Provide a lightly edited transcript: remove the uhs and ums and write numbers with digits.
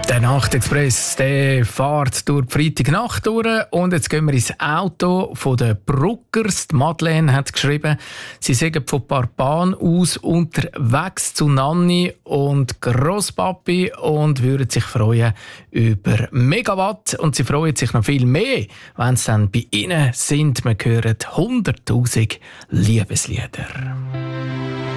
Der Nachtexpress, der fährt durch die Freitagnacht durch und jetzt gehen wir ins Auto von den Bruckers. Die Madeleine hat geschrieben, sie seien von Parpan aus unterwegs zu Nanni und Grosspapi und würden sich freuen über Megawatt. Und sie freuen sich noch viel mehr, wenn sie dann bei ihnen sind. Wir hören 100'000 Liebeslieder.